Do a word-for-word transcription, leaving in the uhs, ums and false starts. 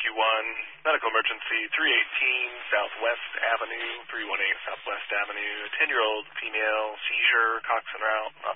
two one, medical emergency, three eighteen Southwest Avenue, three one eight Southwest Avenue, ten-year-old female, seizure, Coxon route,